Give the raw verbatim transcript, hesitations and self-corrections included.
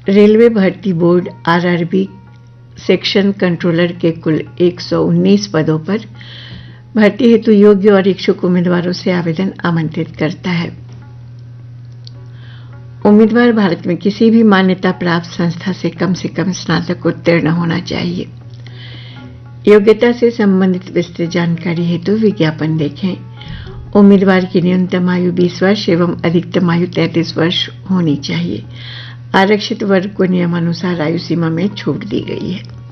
Railway भर्ती board RRB section controller के कुल एक सौ उन्नीस पदों पर भर्ती हेतु योग्य और इच्छुक उम्मीदवारों से आवेदन आमंत्रित करता है। उम्मीदवार भारत में किसी भी मान्यता प्राप्त संस्था से कम से कम स्नातक उत्तीर्ण होना चाहिए। योग्यता से संबंधित विस्तृत जानकारी हेतु विज्ञापन देखें। उम्मीदवार की न्यूनतम आयु बीस वर्ष एवं अधिकतम आयु तैंतीस वर्ष होनी चाहिए। आरक्षित वर्ग को नियमानुसार आयु सीमा में छूट दी गई है।